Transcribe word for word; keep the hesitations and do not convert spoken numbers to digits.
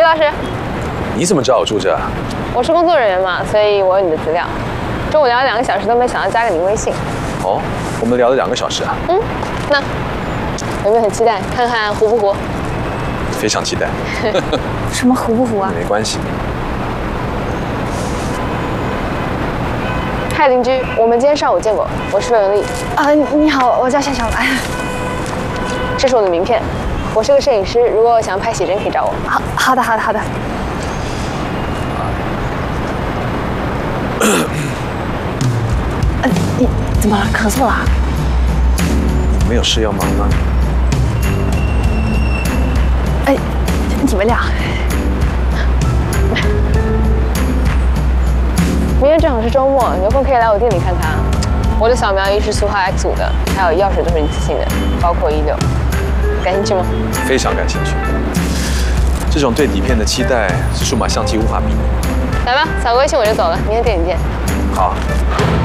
老师， 你怎么知道我住这？ 我是工作人员嘛，所以我有你的资料。中午聊了两个小时都没想到加个你微信。 哦，我们聊了两个小时啊。 嗯，那有没有很期待看看糊不糊？ 非常期待。 什么糊不糊啊？ 没关系。 嗨，邻居，我们今天上午见过，我是魏文丽。 啊，你好，我叫夏小兰。 这是我的名片，我是个摄影师，如果想拍写真可以找我。 好，好的，好的，好的。呃，你怎么了？咳嗽了？ 你没有事要忙吗？ 哎，你们俩。 明天正好是周末，有空可以来我店里看看。我的扫描仪是苏哈 X 五的，还有钥匙都是一次性的，包括一六。感兴趣吗？ 非常感兴趣。这种对底片的期待是数码相机无法比拟。 来吧，扫个微信我就走了，明天店里见。 好。